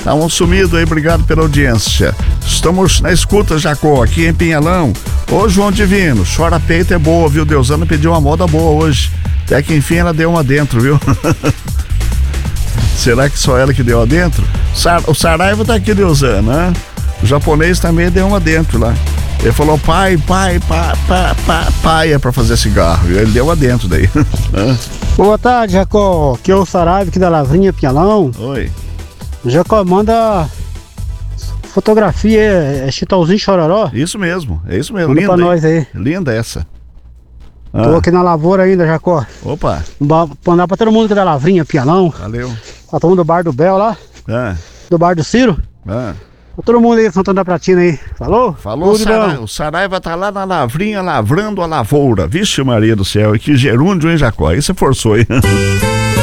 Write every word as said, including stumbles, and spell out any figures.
Tá um sumido aí, obrigado pela audiência. Estamos na escuta, Jacó, aqui em Pinhalão. Ô, João Divino, chora peito é boa, viu? Deusana pediu uma moda boa hoje. Até que enfim ela deu uma dentro, viu? Será que só ela que deu uma dentro? Sar, o Saraiva tá aqui, Deusana, né? O japonês também deu uma dentro lá. Ele falou, pai, pai, pai, pai, pai, pai é pra fazer cigarro. Ele deu uma dentro daí. Boa tarde, Jacó. Aqui é o Saraiva aqui da Lavrinha Pinhalão. Oi. Jacó, manda fotografia, é Chitãozinho Chororó? Isso mesmo, é isso mesmo. Manda Linda, pra nós aí. Linda essa. Ah. Tô aqui na lavoura ainda, Jacó. Opa. Vou mandar pra todo mundo aqui da Lavrinha Pinhalão. Valeu. Pra todo mundo do bar do Bel lá. Ah. Do bar do Ciro. Ah. Pra todo mundo aí, Santana da Pratina aí. Falou? Falou, Saraiva. O Saraiva tá lá na Lavrinha lavrando a lavoura. Vixe Maria do céu, e que gerúndio, hein, Jacó? Aí você forçou, hein?